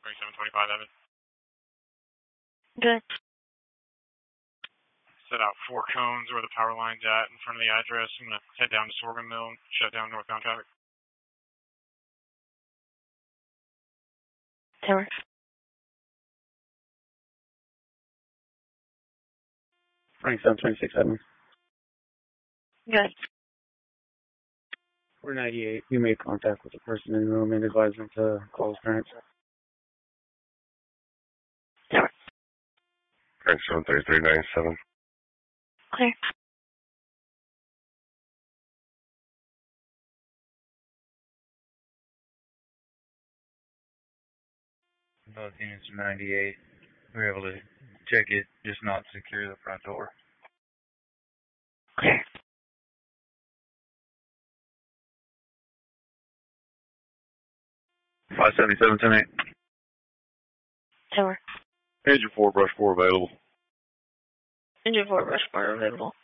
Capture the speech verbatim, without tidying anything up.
twenty-seven twenty-five Evan. Good. Set out four cones where the power line's at in front of the address. I'm going to head down to Sorghum Mill and shut down northbound traffic. Tower. twenty-seven twenty-six Evan. Good. four ninety-eight. You made contact with the person in the room and advised them to call his parents. Tower. twenty-seven thirty-three ninety-seven. Clear. Both units are ninety-eight. We were able to check it, just not secure the front door. Clear. five seventy-seven ten eight. Tower. Engine four, brush four available. Engine four, rush bar available.